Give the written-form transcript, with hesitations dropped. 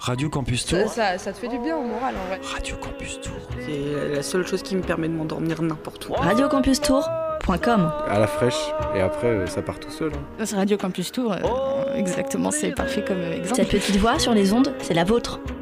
Radio Campus Tour. Ça te fait du bien au moral en vrai. Radio Campus Tour. C'est la seule chose qui me permet de m'endormir n'importe où. Radiocampustour.com. À la fraîche, et après ça part tout seul. C'est Radio Campus Tour, exactement, c'est parfait comme exemple. Cette petite voix sur les ondes, c'est la vôtre.